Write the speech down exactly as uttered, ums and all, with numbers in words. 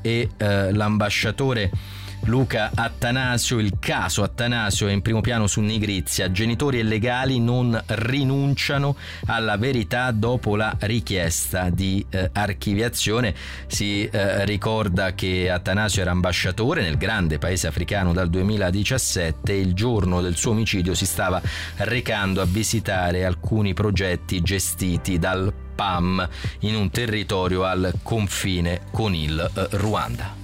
e eh, l'ambasciatore Luca Attanasio. Il caso Attanasio è in primo piano su Nigrizia. Genitori e legali non rinunciano alla verità dopo la richiesta di eh, archiviazione. Si eh, ricorda che Attanasio era ambasciatore nel grande paese africano dal duemiladiciassette e il giorno del suo omicidio si stava recando a visitare alcuni progetti gestiti dal P A M in un territorio al confine con il eh, Ruanda.